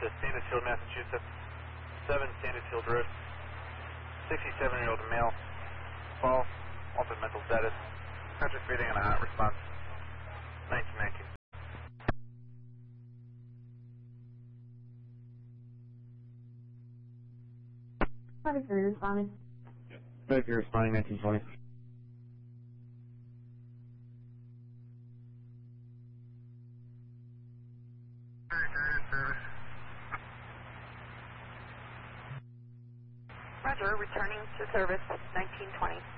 to Sandusfield, Massachusetts, 7 Sandusfield Road, 67-year-old male, fall, altered mental status, conscious breathing and a hot response, 1919. Medicare responding. Medicare responding, 1920. Roger, returning to service, 1920.